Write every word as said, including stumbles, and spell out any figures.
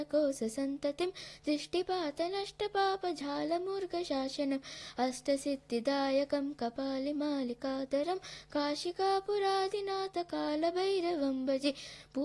कोससन्ततिं दृष्टिपातनष्टपापझालमूर्घशासनम् अष्टसिद्धिदायकं कपालिमालिकाधरं काशिकापुरादिनाथ कालभैरवं भजे।